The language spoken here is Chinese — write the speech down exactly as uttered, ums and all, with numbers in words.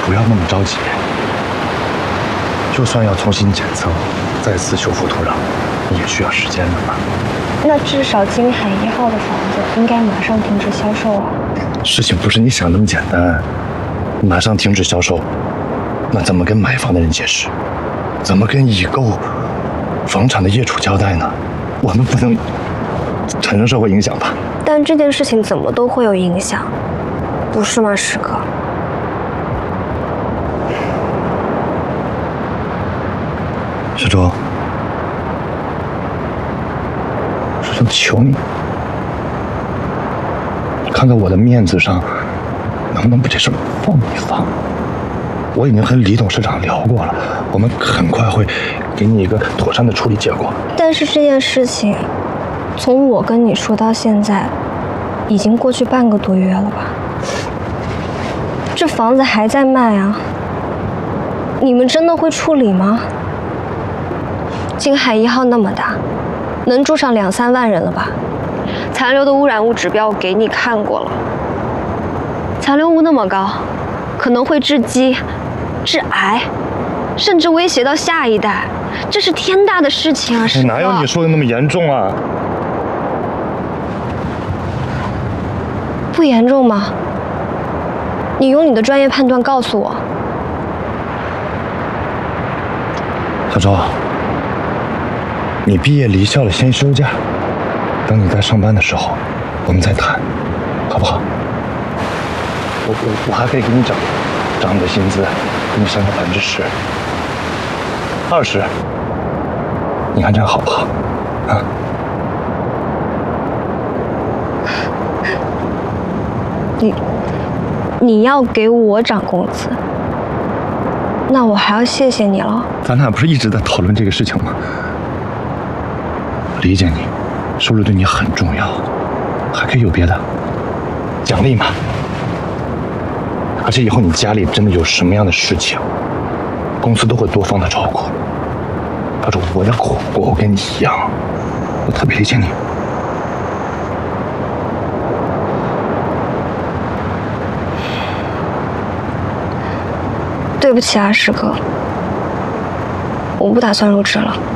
不要那么着急。就算要重新检测，再次修复土壤，也需要时间的嘛。 那至少金海一号的房子应该马上停止销售啊。 事情不是你想那么简单，马上停止销售，那怎么跟买房的人解释？怎么跟已购房产的业主交代呢？我们不能产生社会影响吧？ 但这件事情怎么都会有影响，不是吗，师哥？ 小周，师兄求你，你看在我的面子上，能不能把这事放一放？我已经和李董事长聊过了，我们很快会给你一个妥善的处理结果。 但是这件事情，从我跟你说到现在，已经过去半个多月了吧？这房子还在卖啊，你们真的会处理吗？金海一号那么大，能住上两三万人了吧？残留的污染物指标我给你看过了，残留物那么高，可能会致畸、致癌，甚至威胁到下一代，这是天大的事情啊！师哥， 哪有你说的那么严重啊？ 不严重吗？你用你的专业判断告诉我。 小周，你毕业离校了，先休假，等你在上班的时候，我们再谈，好不好？我我我还可以给你涨涨你的薪资，给你升个百分之十、二十，你看这样好不好？啊？ 你你要给我涨工资，那我还要谢谢你了。 咱俩不是一直在讨论这个事情吗？理解你，收入对你很重要，还可以有别的奖励嘛。而且以后你家里真的有什么样的事情，公司都会多方的照顾。他说我要苦过，我跟你一样，我特别理解你。 对不起啊，师哥，我不打算入职了。